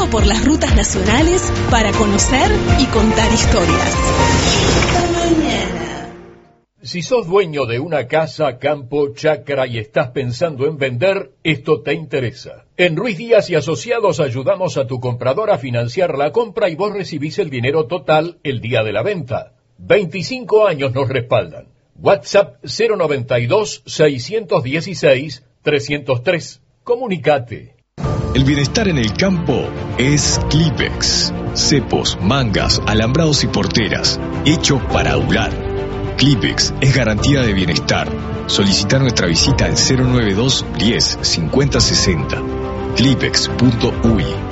Recorrido por las rutas nacionales para conocer y contar historias. Hasta mañana. Si sos dueño de una casa, campo, chacra y estás pensando en vender, esto te interesa. En Ruiz Díaz y Asociados ayudamos a tu comprador a financiar la compra y vos recibís el dinero total el día de la venta. 25 años nos respaldan. WhatsApp 092-616-303. Comunicate. El bienestar en el campo es Clipex. Cepos, mangas, alambrados y porteras. Hecho para durar. Clipex es garantía de bienestar. Solicita nuestra visita al 092 10 50 60. Clipex.uy